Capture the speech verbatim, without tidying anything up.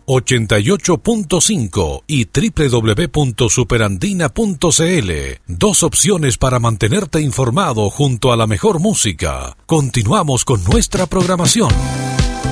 ochenta y ocho punto cinco y doble u doble u doble u punto superandina punto c l. Dos opciones para mantenerte informado junto a la mejor música. Continuamos con nuestra programación.